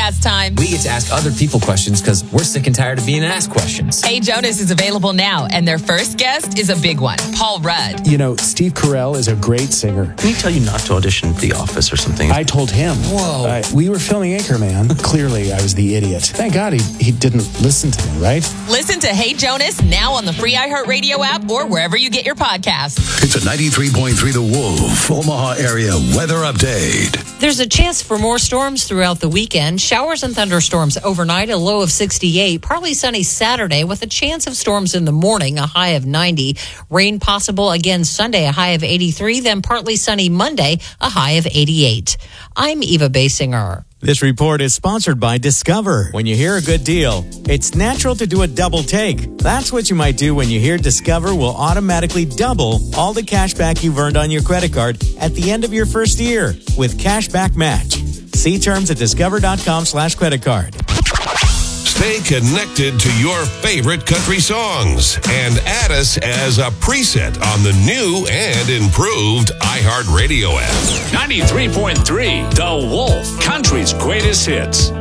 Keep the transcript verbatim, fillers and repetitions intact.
podcast time. We get to ask other people questions because we're sick and tired of being asked questions. Hey Jonas is available now, and their first guest is a big one, Paul Rudd. You know, Steve Carell is a great singer. Didn't he tell you not to audition for The Office or something? I told him. Whoa. Uh, we were filming Anchorman. Clearly, I was the idiot. Thank God he, he didn't listen to me, right? Listen to Hey Jonas now on the free iHeartRadio app or wherever you get your podcasts. It's a ninety-three point three The Wolf Omaha area weather update. There's a chance for more storms throughout the weekend. Showers and thunderstorms overnight, a low of sixty-eight. Partly sunny Saturday with a chance of storms in the morning, a high of ninety. Rain possible again Sunday, a high of eighty-three. Then partly sunny Monday, a high of eighty-eight. I'm Eva Basinger. This report is sponsored by Discover. When you hear a good deal, it's natural to do a double take. That's what you might do when you hear Discover will automatically double all the cash back you've earned on your credit card at the end of your first year with Cashback Match. See terms at discover.com slash credit card. Stay connected to your favorite country songs and add us as a preset on the new and improved iHeartRadio app. ninety-three point three The Wolf, country's greatest hits.